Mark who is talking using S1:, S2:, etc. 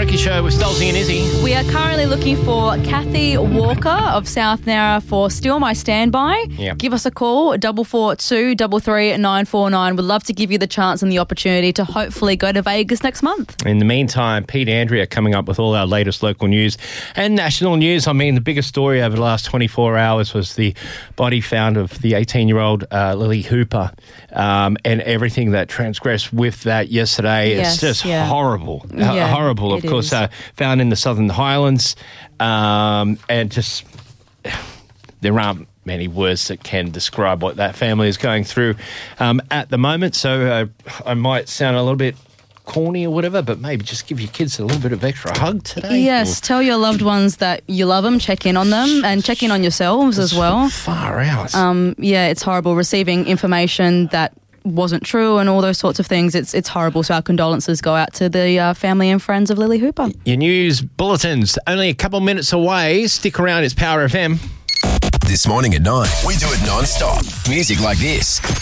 S1: Brecky Show with Stolzy and Izzy.
S2: We are currently looking for Kathy Walker of South Nara for Still My Standby.
S1: Yep.
S2: Give us a call, 442 33 949. We'd love to give you the chance and the opportunity to hopefully go to Vegas next month.
S1: In the meantime, Pete Andrea coming up with all our latest local news and national news. I mean, the biggest story over the last 24 hours was the body found of the 18-year-old Lily Hooper and everything that transgressed with that yesterday.
S2: Yes,
S1: it's just horrible.
S2: Yeah,
S1: horrible. Of course, found in the Southern Highlands, and just there aren't many words that can describe what that family is going through at the moment. So I might sound a little bit corny or whatever, but maybe just give your kids a little bit of extra hug today.
S2: Yes, tell your loved ones that you love them, check in on them, and check in on yourselves as well.
S1: Far out.
S2: It's horrible receiving information that wasn't true and all those sorts of things. It's horrible. So our condolences go out to the family and friends of Lily Hooper.
S1: Your news bulletins only a couple minutes away. Stick around. It's Power FM.
S3: This morning at 9, we do it non-stop. Music like this.